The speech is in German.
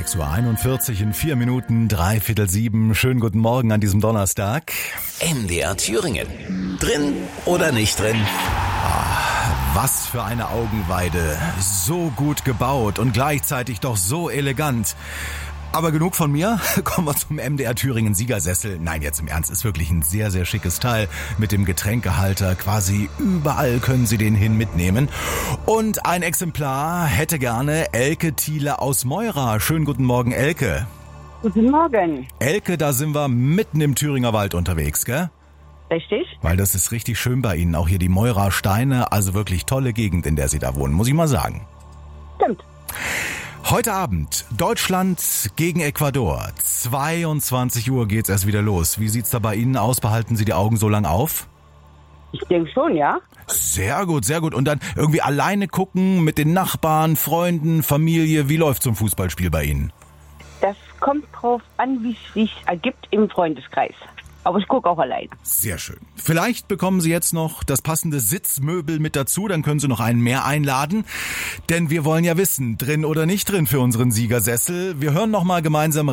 6:41 in 4 Minuten, 6:45. Schönen guten Morgen an diesem Donnerstag. MDR Thüringen. Drin oder nicht drin? Was für eine Augenweide. So gut gebaut und gleichzeitig doch so elegant. Aber genug von mir, kommen wir zum MDR Thüringen Siegersessel. Nein, jetzt im Ernst, ist wirklich ein sehr, sehr schickes Teil mit dem Getränkehalter. Quasi überall können Sie den hin mitnehmen. Und ein Exemplar hätte gerne Elke Thiele aus Meura. Schönen guten Morgen, Elke. Guten Morgen. Elke, da sind wir mitten im Thüringer Wald unterwegs, gell? Richtig? Weil das ist richtig schön bei Ihnen, auch hier die Meurer Steine, also wirklich tolle Gegend, in der Sie da wohnen, muss ich mal sagen. Stimmt. Heute Abend Deutschland gegen Ecuador. 22 Uhr geht's erst wieder los. Wie sieht's da bei Ihnen aus? Behalten Sie die Augen so lang auf? Ich denke schon, ja. Sehr gut, sehr gut. Und dann irgendwie alleine gucken mit den Nachbarn, Freunden, Familie. Wie läuft's zum Fußballspiel bei Ihnen? Das kommt drauf an, wie es sich ergibt im Freundeskreis. Aber ich gucke auch allein. Sehr schön. Vielleicht bekommen Sie jetzt noch das passende Sitzmöbel mit dazu, dann können Sie noch einen mehr einladen. Denn wir wollen ja wissen, drin oder nicht drin für unseren Siegersessel. Wir hören noch mal gemeinsam